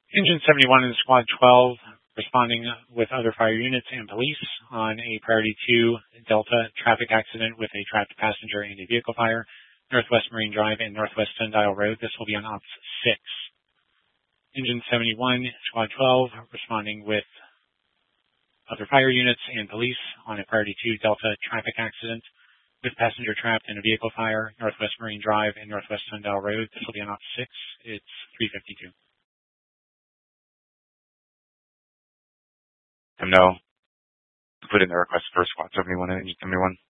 Engine 71 and Squad 12 responding with other fire units and police on a Priority 2 Delta traffic accident with a trapped passenger and a vehicle fire, Northwest Marine Drive and Northwest Sundial Road. This will be on Ops 6. Engine 71, Squad 12 responding with other fire units and police on a Priority 2 Delta traffic accident with passenger trapped in a vehicle fire, Northwest Marine Drive and Northwest Sundial Road. This will be on Ops 6. It's 3:52. No. Put in the request for Squad 71 and Engine 71.